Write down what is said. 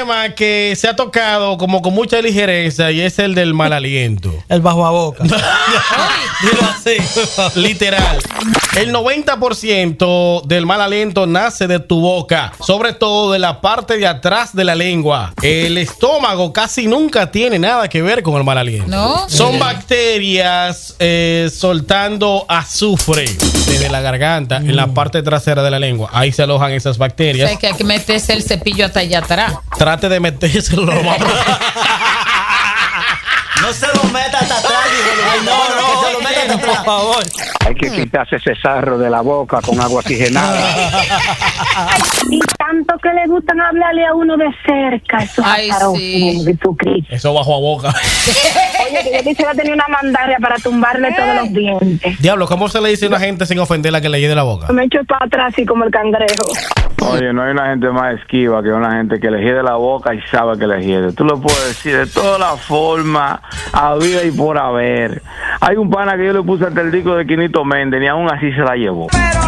tema que se ha tocado como con mucha ligereza y es el del mal aliento. El bajo a boca. Dilo así, literal. El 90% del mal aliento nace de tu boca, sobre todo de la parte de atrás de la lengua. El estómago casi nunca tiene nada que ver con el mal aliento. ¿No? Son bacterias soltando azufre desde la garganta en la parte trasera de la lengua. Ahí se alojan esas O bacterias. sea, que hay que meterse el cepillo hasta allá atrás. Trate de metérselo lo más. No se lo meta hasta atrás, no, que se lo meta hasta atrás, por favor. Hay que quitarse ese sarro de la boca con agua oxigenada. Y tanto que le gustan hablarle a uno de cerca. Esos Ay, azarosos, sí. Jesucristo. Eso bajo a boca. Oye, que yo quisiera tener una mandaria para tumbarle todos los dientes. Diablo, ¿cómo se le dice a una gente sin ofenderla que le llene la boca? Me echo para atrás así como el cangrejo. Oye, no hay una gente más esquiva que una gente que le hiede la boca y sabe que le hiede. Tú lo puedes decir de todas las formas, habida y por haber. Hay un pana que yo le puse hasta el disco de Quinito Méndez y aún así se la llevó. Pero